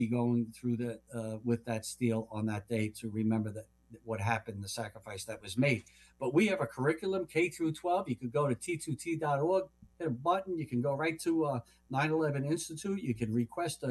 be going through the with that steel on that day to remember that what happened, the sacrifice that was made. But we have a curriculum K through 12. You could go to t2t.org, hit a button. You can go right to 9/11 Institute. You can request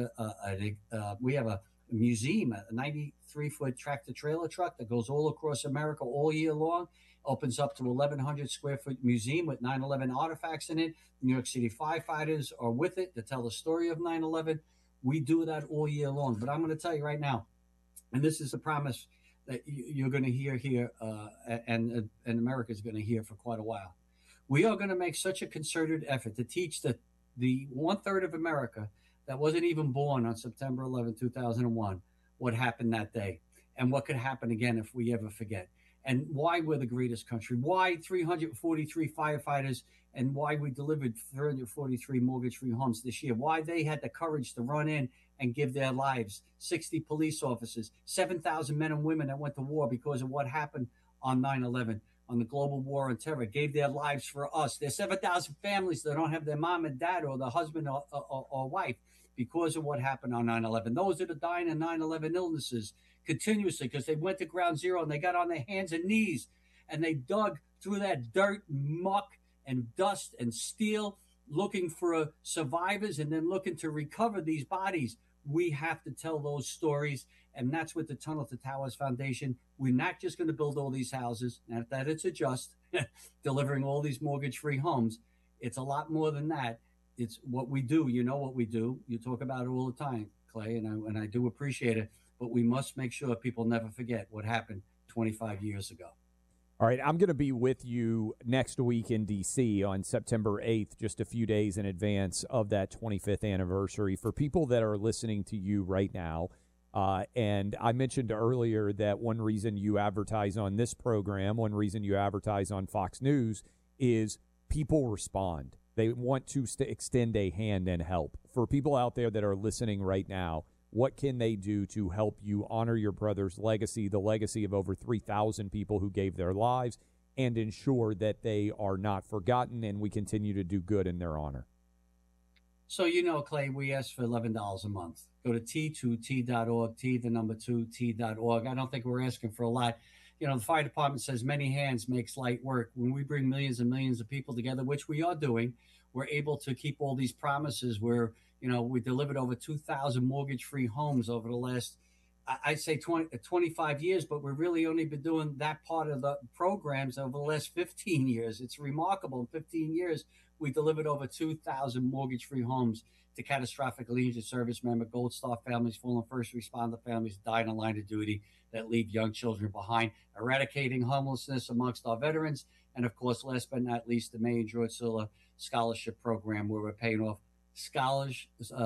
we have a museum, a 93-foot tractor trailer truck that goes all across America all year long. Opens up to 1,100 square foot museum with 9/11 artifacts in it. New York City firefighters are with it to tell the story of 9/11. We do that all year long. But I'm going to tell you right now, and this is a promise that you're going to hear here, and America is going to hear for quite a while. We are going to make such a concerted effort to teach the 1/3 of America that wasn't even born on September 11, 2001, what happened that day and what could happen again if we ever forget. And why we're the greatest country, why 343 firefighters, and why we delivered 343 mortgage-free homes this year, why they had the courage to run in and give their lives, 60 police officers, 7,000 men and women that went to war because of what happened on 9/11, on the global war on terror, gave their lives for us. There's 7,000 families that don't have their mom and dad or the husband or wife because of what happened on 9/11. Those that are dying of 9/11 illnesses continuously because they went to ground zero and they got on their hands and knees and they dug through that dirt, muck, and dust and steel looking for survivors and then looking to recover these bodies. We have to tell those stories, and that's what the Tunnel to Towers Foundation. We're not just going to build all these houses, not that it's a just delivering all these mortgage-free homes. It's a lot more than that. It's what we do. You know what we do. You talk about it all the time, Clay, and I do appreciate it. But we must make sure people never forget what happened 25 years ago. All right, I'm going to be with you next week in D.C. on September 8th, just a few days in advance of that 25th anniversary. For people that are listening to you right now, and I mentioned earlier that one reason you advertise on this program, one reason you advertise on Fox News is people respond. They want to extend a hand and help. For people out there that are listening right now, what can they do to help you honor your brother's legacy, the legacy of over 3,000 people who gave their lives, and ensure that they are not forgotten and we continue to do good in their honor? So, Clay, we ask for $11 a month. Go to t2t.org, t2t.org. I don't think we're asking for a lot. The fire department says many hands makes light work. When we bring millions and millions of people together, which we are doing, we're able to keep all these promises where we delivered over 2,000 mortgage-free homes over the last, I'd say 25 years, but we've really only been doing that part of the programs over the last 15 years. It's remarkable. In 15 years, we delivered over 2,000 mortgage-free homes to catastrophically injured service member, Gold Star families, fallen first responder families, died in line of duty that leave young children behind, eradicating homelessness amongst our veterans, and of course, last but not least, the May and George Silla Scholarship Program, where we're paying off college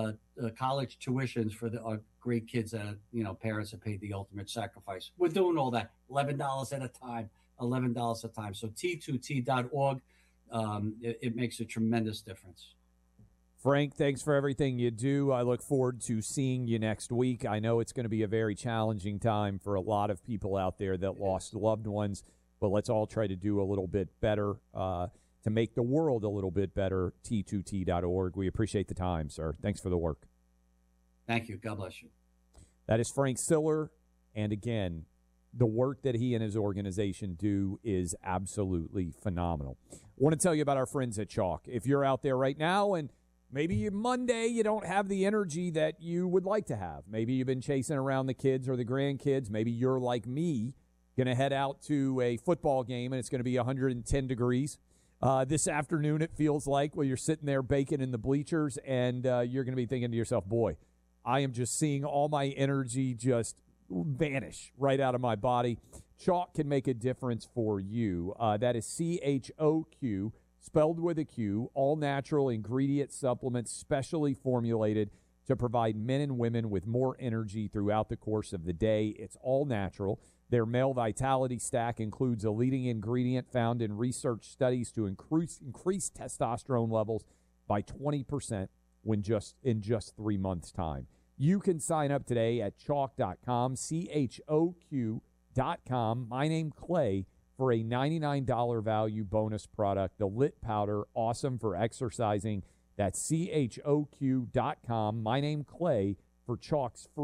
tuitions for our great kids that parents have paid the ultimate sacrifice. We're doing all that $11 at a time, $11 at a time. So t2t.org, it makes a tremendous difference. Frank, thanks for everything you do. I look forward to seeing you next week. I know it's going to be a very challenging time for a lot of people out there that lost loved ones, but let's all try to do a little bit better to make the world a little bit better. T2T.org. We appreciate the time, sir. Thanks for the work. Thank you. God bless you. That is Frank Siller. And again, the work that he and his organization do is absolutely phenomenal. I want to tell you about our friends at Chalk. If you're out there right now and maybe Monday you don't have the energy that you would like to have, maybe you've been chasing around the kids or the grandkids, maybe you're like me, going to head out to a football game and it's going to be 110 degrees. This afternoon, it feels like, you're sitting there baking in the bleachers, and you're going to be thinking to yourself, boy, I am just seeing all my energy just vanish right out of my body. Chalk can make a difference for you. That is CHOQ, spelled with a Q, all-natural ingredient supplements specially formulated to provide men and women with more energy throughout the course of the day. It's all natural. Their male vitality stack includes a leading ingredient found in research studies to increase testosterone levels by 20% in just 3 months' time. You can sign up today at chalk.com, CHOQ.com. My name, Clay, for a $99 value bonus product, the Lit Powder, awesome for exercising. That's CHOQ.com. My name, Clay, for Chalk's free